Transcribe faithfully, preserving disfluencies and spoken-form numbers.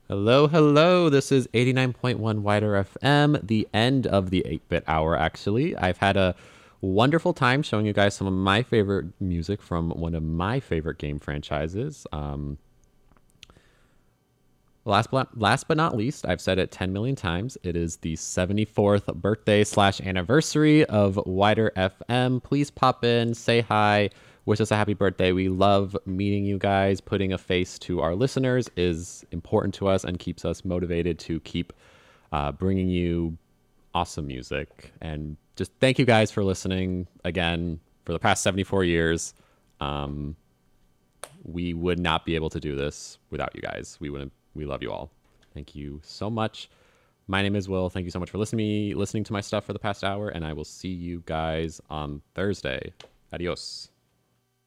Hello, hello. This is eighty-nine point one Wider F M, the end of the eight-bit hour, actually. I've had a wonderful time showing you guys some of my favorite music from one of my favorite game franchises. Um, last, but, last but not least, I've said it ten million times, it is the seventy-fourth birthday slash anniversary of Wider F M. Please pop in, say hi, wish us a happy birthday. We love meeting you guys. Putting a face to our listeners is important to us and keeps us motivated to keep uh, bringing you awesome music. And just thank you guys for listening again for the past seventy-four years. Um, we would not be able to do this without you guys. We wouldn't. We love you all. Thank you so much. My name is Will. Thank you so much for listening to me, listening to my stuff for the past hour, and I will see you guys on Thursday. Adios.